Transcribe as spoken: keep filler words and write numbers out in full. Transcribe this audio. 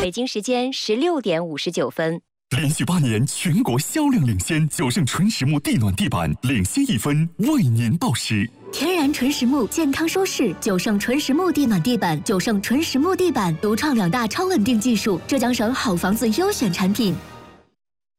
北京时间十六点五十九分。 连续八年全国销量领先，九盛纯实木地暖地板领先一分，为您报时。 天然纯实木，健康舒适。九盛纯实木地暖地板，九盛纯实木地板独创两大超稳定技术，浙江省好房子优选产品。